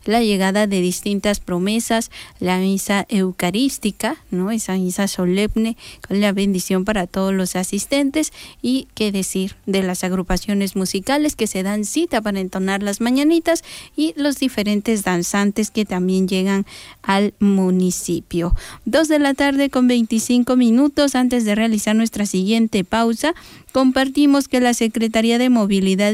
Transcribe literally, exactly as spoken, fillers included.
la llegada de distintas promesas, la misa eucarística, ¿no? Esa misa solemne con la bendición para todos los asistentes, y qué decir de las agrupaciones musicales que se dan cita para entonar las mañanitas y los diferentes danzantes que también llegan al municipio. Dos de la tarde con veinticinco minutos. Antes de realizar nuestra siguiente pausa, compartimos que la Secretaría de Movilidad